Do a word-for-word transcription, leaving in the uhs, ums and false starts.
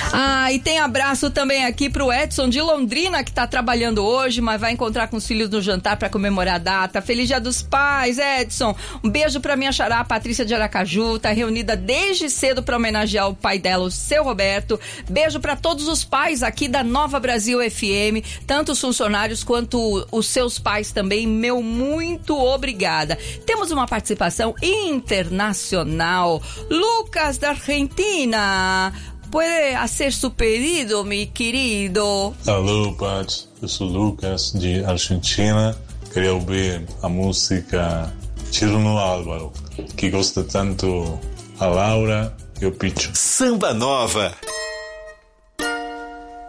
Ah, e tem abraço também aqui pro Edson de Londrina, que tá trabalhando hoje, mas vai encontrar com os filhos no jantar pra comemorar a data. Feliz Dia dos Pais, Edson. Um beijo pra minha xará, Patrícia de Aracaju, tá reunida desde cedo pra homenagear o pai dela, o seu Roberto. Beijo pra todos os pais aqui da Nova Brasil F M, tanto os funcionários quanto os seus pais também. Meu muito obrigada. Temos uma participação internacional. Lucas da Argentina. Puede hacer su pedido, mi querido? Alô, Pat. Eu sou Lucas, de Argentina. Queria ouvir a música Tiro no Álvaro, que gosta tanto a Laura e o Picho. Samba Nova.